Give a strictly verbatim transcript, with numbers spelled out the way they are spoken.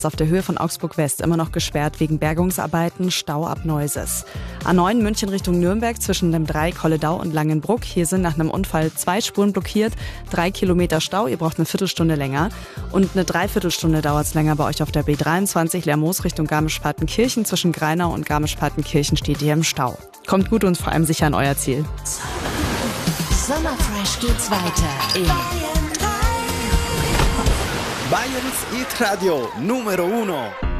Auf der Höhe von Augsburg West immer noch gesperrt wegen Bergungsarbeiten, Stau ab Neuses. A neun München Richtung Nürnberg zwischen dem Dreieck Kolledau und Langenbruck. Hier sind nach einem Unfall zwei Spuren blockiert, drei Kilometer Stau, ihr braucht eine Viertelstunde länger. Und eine Dreiviertelstunde dauert es länger bei euch auf der B dreiundzwanzig Lermoos Richtung Garmisch-Partenkirchen. Zwischen Greinau und Garmisch-Partenkirchen steht ihr im Stau. Kommt gut und vor allem sicher an euer Ziel. Sommerfresh geht's weiter in Bayerns Hit Radio Numero Uno.